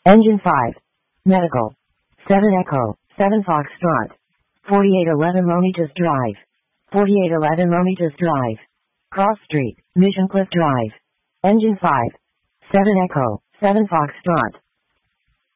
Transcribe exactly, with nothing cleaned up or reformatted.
Engine five. Medical. seven Echo, seven Foxtrot. forty-eight eleven Lomitas Drive. forty-eight eleven Lomitas Drive. Cross Street, Mission Cliff Drive. Engine five. seven Echo, seven Foxtrot.